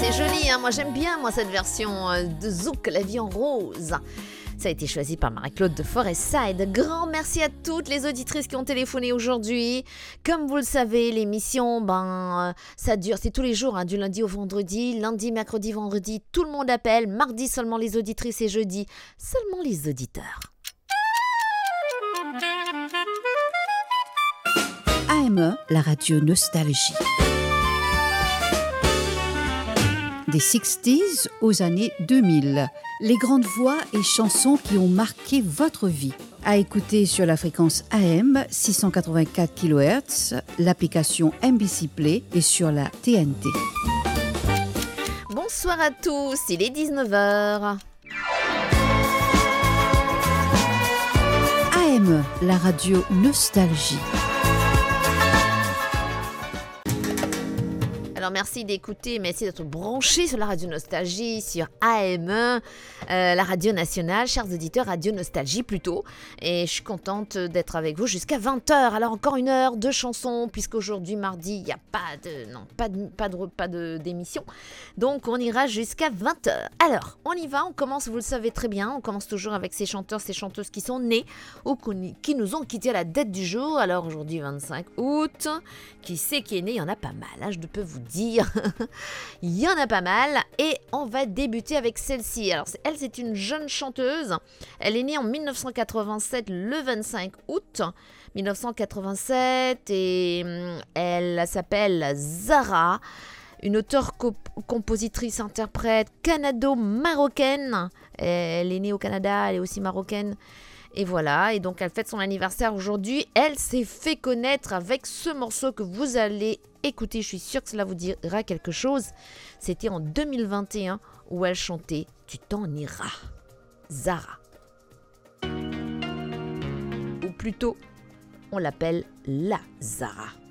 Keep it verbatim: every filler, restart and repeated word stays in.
c'est joli, hein. Moi j'aime bien moi cette version euh, de Zouk, La vie en rose. Ça a été choisi par Marie-Claude de Forestside. Grand merci à toutes les auditrices qui ont téléphoné aujourd'hui. Comme vous le savez, l'émission, ben, euh, ça dure, c'est tous les jours, hein, du lundi au vendredi. Lundi, mercredi, vendredi, tout le monde appelle. Mardi, seulement les auditrices et jeudi, seulement les auditeurs. A M E, la radio Nostalgie. Des sixties aux années deux mille. Les grandes voix et chansons qui ont marqué votre vie. À écouter sur la fréquence A M six cent quatre-vingt-quatre kilohertz, l'application M B C Play et sur la T N T. Bonsoir à tous, il est dix-neuf heures. A M E, la radio Nostalgie. Alors merci d'écouter, merci d'être branchés sur la radio Nostalgie, sur A M E, euh, la radio nationale, chers auditeurs, radio Nostalgie plutôt. Et je suis contente d'être avec vous jusqu'à vingt heures. Alors encore une heure de chansons, puisqu'aujourd'hui mardi, il n'y a pas de, non, pas de, pas de, pas de, d'émission. Donc on ira jusqu'à vingt heures. Alors on y va, on commence, vous le savez très bien, on commence toujours avec ces chanteurs, ces chanteuses qui sont nés ou qui nous ont quittés à la date du jour. Alors aujourd'hui vingt-cinq août, qui c'est qui est né? Il y en a pas mal, hein, je peux vous dire. Il y en a pas mal et on va débuter avec celle-ci. Alors elle, c'est une jeune chanteuse. Elle est née en dix-neuf cent quatre-vingt-sept le vingt-cinq août dix-neuf cent quatre-vingt-sept et elle s'appelle Zara, une auteure, comp- compositrice, interprète canado-marocaine. Elle est née au Canada, elle est aussi marocaine. Et voilà, et donc elle fête son anniversaire aujourd'hui. Elle s'est fait connaître avec ce morceau que vous allez écouter. Je suis sûre que cela vous dira quelque chose. C'était en deux mille vingt et un où elle chantait « Tu t'en iras ». Zara. Ou plutôt, on l'appelle la Zara.